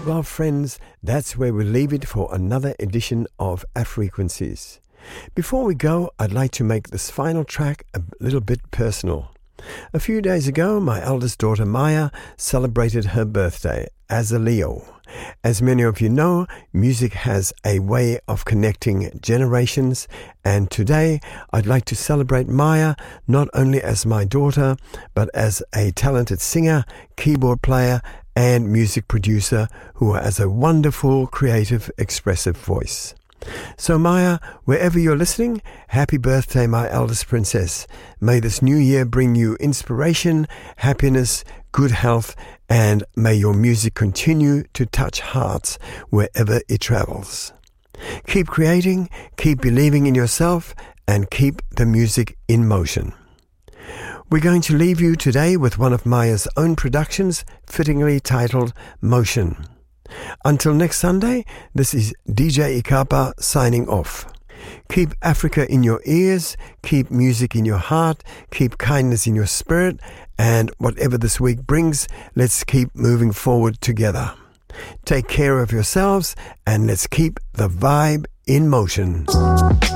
Well, friends, that's where we leave it for another edition of Afrequencies. Before we go, I'd like to make this final track a little bit personal. A few days ago, my eldest daughter Maya celebrated her birthday as a Leo. As many of you know, music has a way of connecting generations, and today I'd like to celebrate Maya not only as my daughter, but as a talented singer, keyboard player, and music producer who has a wonderful, creative, expressive voice. So Maya, wherever you're listening, happy birthday, my eldest princess. May this new year bring you inspiration, happiness, good health, and may your music continue to touch hearts wherever it travels. Keep creating, keep believing in yourself, and keep the music in motion. We're going to leave you today with one of Maya's own productions, fittingly titled Motion. Until next Sunday, this is DJ Ikapa signing off. Keep Africa in your ears, keep music in your heart, keep kindness in your spirit, and whatever this week brings, let's keep moving forward together. Take care of yourselves, and let's keep the vibe in motion.